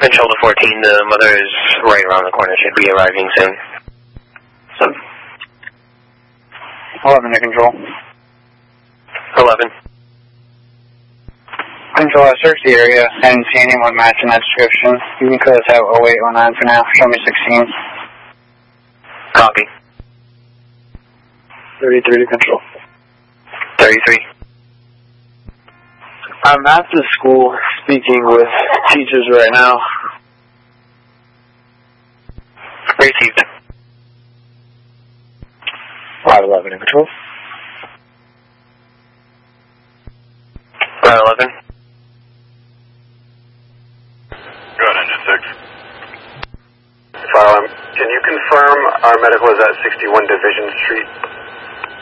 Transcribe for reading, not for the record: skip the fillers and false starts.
Control to 14, the mother is right around the corner. Should be arriving soon. 11 to Control. 11. Control, I searched the area. I didn't see anyone matching that description. You can clear us out 0809 for now. Show me 16. Copy. 33 to Control. 33. I'm at the school speaking with teachers right now. Received. 511 in Control. 511. Go ahead, Engine 6. Can you confirm our medical is at 61 Division Street?